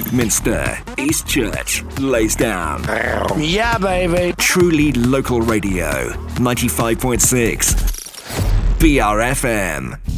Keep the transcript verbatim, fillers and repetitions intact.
Minster, East Church, Laysdown. Yeah, baby. Truly local radio. ninety-five point six. B R F M.